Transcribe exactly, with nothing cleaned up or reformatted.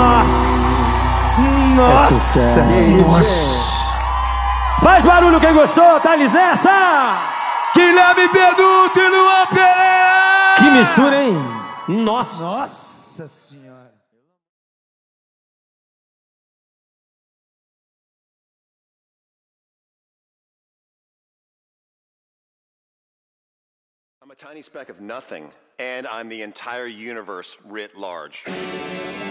Nossa! É Nossa! Faz barulho quem gostou, Thales nessa! Guilherme Benuto e Luan Pereira! Que mistura, hein? Nossa! Nossa Senhora! I'm a tiny speck of nothing, and I'm the entire universe writ large.